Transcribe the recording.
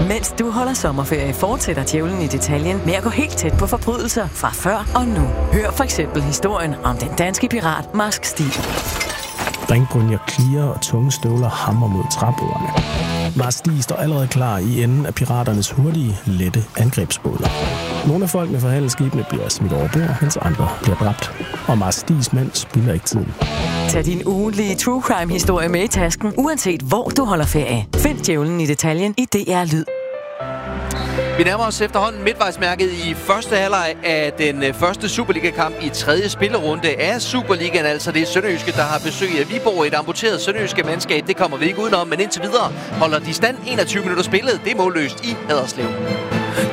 Mens du holder sommerferie, fortsætter Djævlen i detaljen med at gå helt tæt på forbrydelser fra før og nu. Hør for eksempel historien om den danske pirat Marsk Stig. Ringbrynjer klirer og tunge støvler hammer mod træbordene. Marsk Stig står allerede klar i enden af piraternes hurtige, lette angrebsbåder. Nogle af folkene fra handelsskibene bliver smidt over bord, mens andre bliver dræbt. Og Marsk Stigs mænd spilder ikke tiden. Tag din ugentlige True Crime-historie med i tasken, uanset hvor du holder ferie. Find Djævlen i detaljen i DR Lyd. Vi nærmer os efterhånden midtvejsmærket i første halvleg af den første Superliga-kamp i tredje spillerunde af Superligaen. Altså det er Sønderjyske, der har besøg af Viborg. Et amputeret Sønderjyske mandskab, det kommer vi ikke udenom. Men indtil videre holder de stand 21 minutter spillet. Det er målløst i Haderslev.